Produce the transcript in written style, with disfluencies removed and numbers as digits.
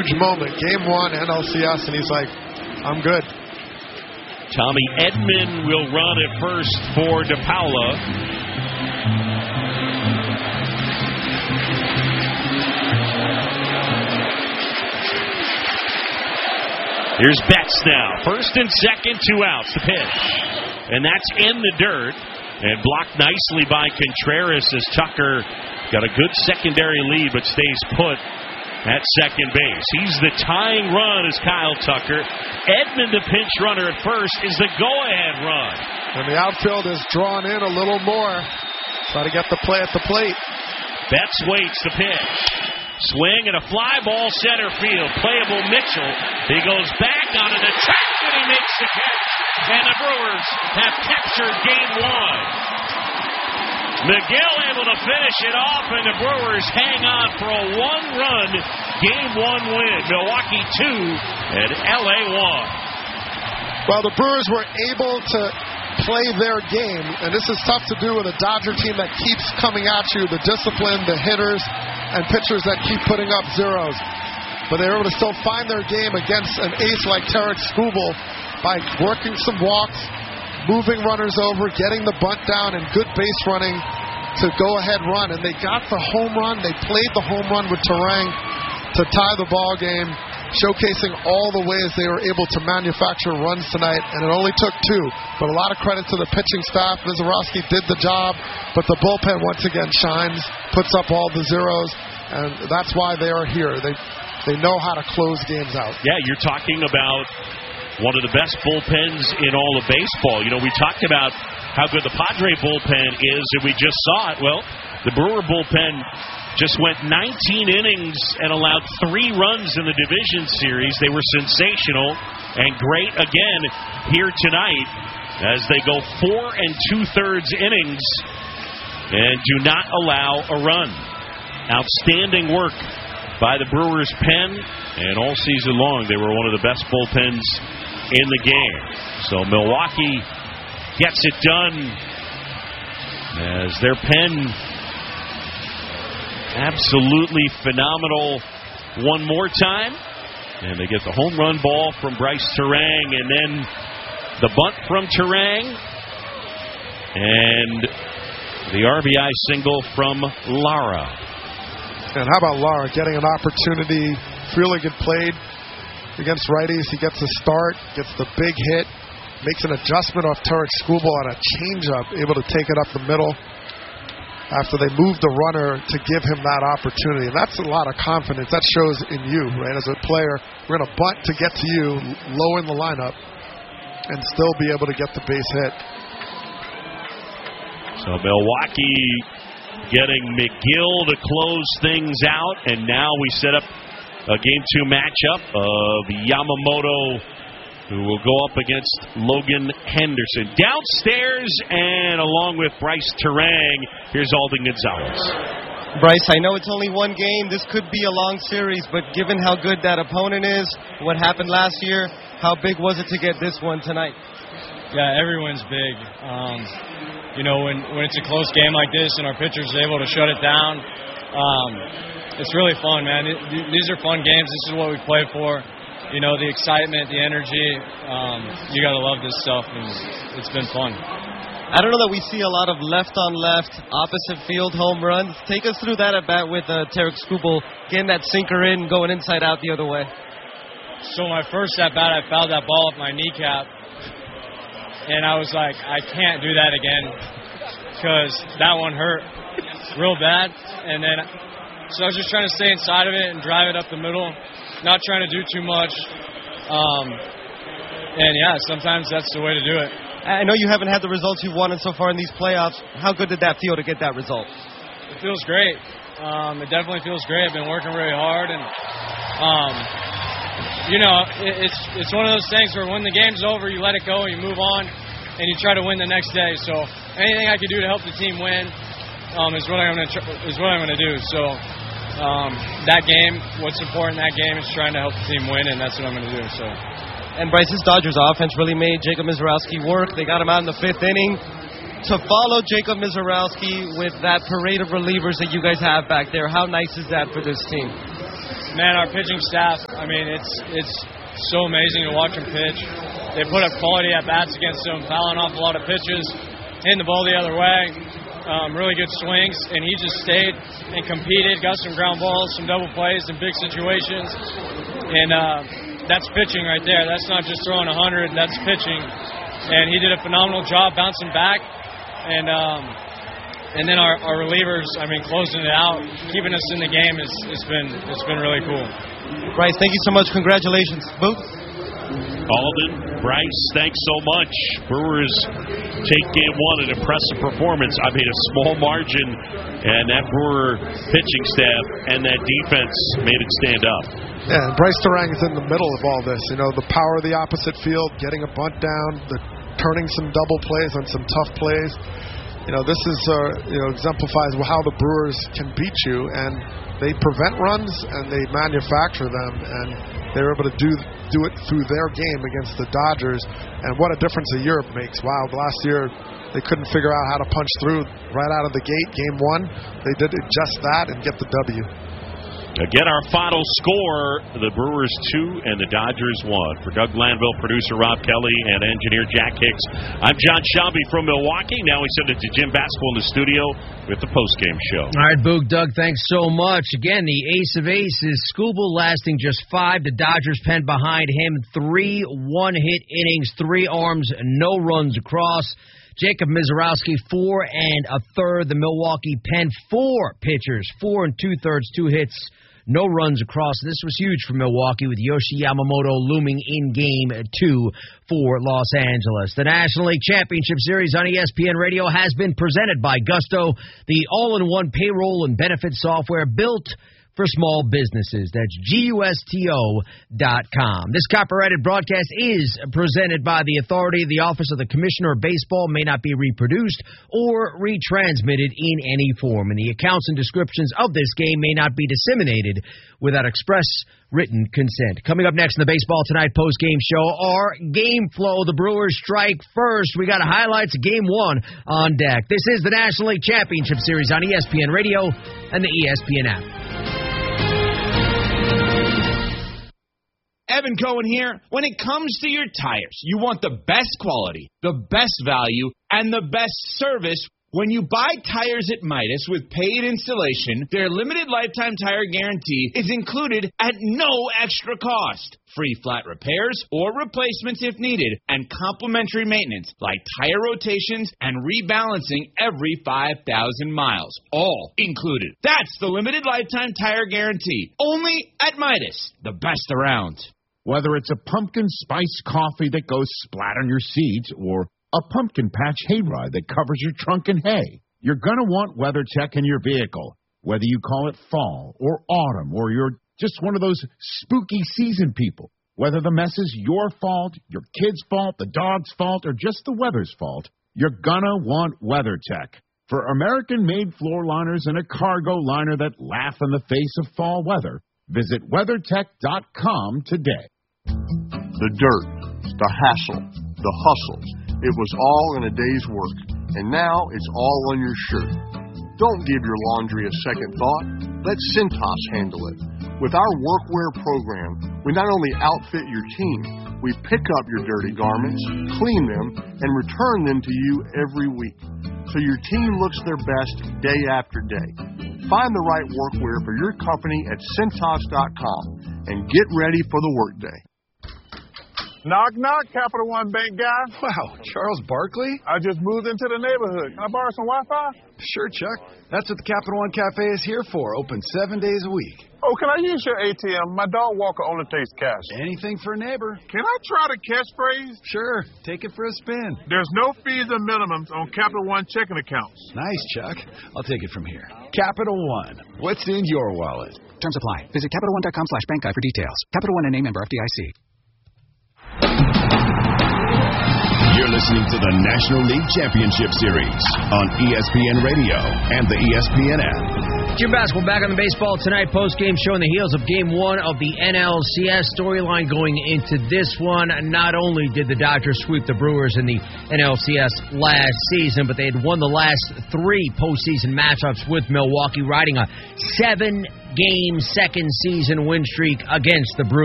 huge moment. Game 1, NLCS, and he's like, I'm good. Tommy Edman will run at first for DePaula. Here's Betts now. First and second, 2 outs. The pitch. And that's in the dirt. And blocked nicely by Contreras as Tucker got a good secondary lead but stays put at second base. He's the tying run as Kyle Tucker. Edman, the pinch runner at first, is the go-ahead run. And the outfield is drawn in a little more. Try to get the play at the plate. Betts waits the pitch. Swing and a fly ball center field. Playable Mitchell. He goes back on an attack and he makes the catch. And the Brewers have captured game 1. McGill able to finish it off, and the Brewers hang on for a 1-run game 1 win. Milwaukee 2 and LA 1. Well, the Brewers were able to play their game, and this is tough to do with a Dodger team that keeps coming at you, the discipline, the hitters, and pitchers that keep putting up zeros. But they were able to still find their game against an ace like Tarek Skubal by working some walks, moving runners over, getting the bunt down, and good base running to go-ahead run. And they got the home run. They played the home run with Terang to tie the ball game, showcasing all the ways they were able to manufacture runs tonight. And it only took 2. But a lot of credit to the pitching staff. Wizarowski did the job, but the bullpen once again shines, puts up all the zeros, and that's why they are here. They know how to close games out. Yeah, you're talking about one of the best bullpens in all of baseball. You know, we talked about how good the Padre bullpen is, and we just saw it. Well, the Brewer bullpen just went 19 innings and allowed 3 runs in the division series. They were sensational and great again here tonight as they go 4 2/3 innings and do not allow a run. Outstanding work by the Brewers pen, and all season long they were one of the best bullpens in the game. So Milwaukee gets it done as their pen absolutely phenomenal one more time. And they get the home run ball from Bryce Terang, and then the bunt from Terang, and the RBI single from Lara. And how about Lara getting an opportunity? Freeling played against righties. He gets a start, gets the big hit, makes an adjustment off Tarek Skubal on a changeup, able to take it up the middle after they moved the runner to give him that opportunity. And that's a lot of confidence. That shows in you, right? As a player, we're going to bunt to get to you, low in the lineup, and still be able to get the base hit. So Milwaukee getting McGill to close things out, and now we set up a Game 2 matchup of Yamamoto, who will go up against Logan Henderson. Downstairs, and along with Bryce Terang, here's Alden Gonzalez. Bryce, I know it's only one game. This could be a long series, but given how good that opponent is, what happened last year, how big was it to get this one tonight? Yeah, every win's big. You know, when it's a close game like this and our pitcher's able to shut it down, it's really fun, man. These are fun games. This is what we play for. You know, the excitement, the energy. You got to love this stuff, and it's been fun. I don't know that we see a lot of left-on-left, opposite field home runs. Take us through that at bat with Tarek Skubal, getting that sinker in, going inside out the other way. So my first at-bat, I fouled that ball off my kneecap, and I was like, I can't do that again because that one hurt real bad. And then, so I was just trying to stay inside of it and drive it up the middle, not trying to do too much. And, yeah, sometimes that's the way to do it. I know you haven't had the results you've wanted so far in these playoffs. How good did that feel to get that result? It feels great. It definitely feels great. I've been working really hard, and you know, it's one of those things where when the game's over, you let it go and you move on, and you try to win the next day. So anything I could do to help the team win is what I'm going to do. So that game, what's important in that game is trying to help the team win, and that's what I'm going to do. So. And Bryce's Dodgers offense really made Jacob Mizorowski work. They got him out in the 5th inning. To follow Jacob Mizorowski with that parade of relievers that you guys have back there, how nice is that for this team? Man, our pitching staff, I mean, it's so amazing to watch them pitch. They put up quality at-bats against them, fouling off a lot of pitches, hitting the ball the other way, really good swings, and he just stayed and competed, got some ground balls, some double plays in big situations, and that's pitching right there. That's not just throwing 100, that's pitching, and he did a phenomenal job bouncing back, and then our relievers, I mean, closing it out, keeping us in the game, it's been really cool. Bryce, thank you so much. Congratulations. Boo. Alden, Bryce, thanks so much. Brewers take game one, an impressive performance. I mean, a small margin, and that Brewer pitching staff and that defense made it stand up. Yeah, and Bryce Durang is in the middle of all this. You know, the power of the opposite field, getting a bunt down, turning some double plays on some tough plays. You know, this is exemplifies how the Brewers can beat you, and they prevent runs and they manufacture them, and they're able to do it through their game against the Dodgers. And what a difference a year makes. Wow, last year they couldn't figure out how to punch through right out of the gate. Game one, they did just that and get the W. Again, our final score, the Brewers 2 and the Dodgers 1. For Doug Glanville, producer Rob Kelly, and engineer Jack Hicks, I'm John Shelby from Milwaukee. Now we send it to Jim Baskel in the studio with the postgame show. All right, Boog, Doug, thanks so much. Again, the ace of aces, Skubal lasting just 5. The Dodgers penned behind him 3 one-hit innings, 3 arms, no runs across. Jacob Mizorowski, 4 1/3. The Milwaukee penned 4 pitchers, 4 2/3, 2 hits, no runs across. This was huge for Milwaukee with Yoshi Yamamoto looming in Game 2 for Los Angeles. The National League Championship Series on ESPN Radio has been presented by Gusto, the all-in-one payroll and benefits software built for small businesses. That's GUSTO.com. This copyrighted broadcast is presented by the authority of the Office of the Commissioner of Baseball, may not be reproduced or retransmitted in any form, and the accounts and descriptions of this game may not be disseminated without express written consent. Coming up next in the Baseball Tonight post-game show, our game flow. The Brewers strike first. We got highlights of Game 1 on deck. This is the National League Championship Series on ESPN Radio and the ESPN app. Evan Cohen here. When it comes to your tires, you want the best quality, the best value, and the best service. When you buy tires at Midas with paid installation, their limited lifetime tire guarantee is included at no extra cost. Free flat repairs or replacements if needed, and complimentary maintenance like tire rotations and rebalancing every 5,000 miles. All included. That's the limited lifetime tire guarantee. Only at Midas. The best around. Whether it's a pumpkin spice coffee that goes splat on your seats or a pumpkin patch hayride that covers your trunk in hay, you're going to want WeatherTech in your vehicle. Whether you call it fall or autumn or you're just one of those spooky season people, whether the mess is your fault, your kid's fault, the dog's fault, or just the weather's fault, you're going to want WeatherTech. For American-made floor liners and a cargo liner that laugh in the face of fall weather, visit WeatherTech.com today. The dirt, the hassle, the hustle. It was all in a day's work, and now it's all on your shirt. Don't give your laundry a second thought. Let Cintas handle it. With our workwear program, we not only outfit your team, we pick up your dirty garments, clean them, and return them to you every week, so your team looks their best day after day. Find the right workwear for your company at Cintas.com and get ready for the workday. Knock, knock, Capital One Bank guy. Wow, Charles Barkley? I just moved into the neighborhood. Can I borrow some Wi-Fi? Sure, Chuck. That's what the Capital One Cafe is here for. Open 7 days a week. Oh, can I use your ATM? My dog walker only takes cash. Anything for a neighbor. Can I try the catchphrase? Sure. Take it for a spin. There's no fees or minimums on Capital One checking accounts. Nice, Chuck. I'll take it from here. Capital One. What's in your wallet? Terms apply. Visit CapitalOne.com/bankguide for details. Capital One and name member FDIC. You're listening to the National League Championship Series on ESPN Radio and the ESPN app. Jim Basketball back on the Baseball Tonight post-game show on the heels of Game 1 of the NLCS. Storyline going into this one, not only did the Dodgers sweep the Brewers in the NLCS last season, but they had won the last 3 postseason matchups with Milwaukee, riding a 7-game second-season win streak against the Brewers.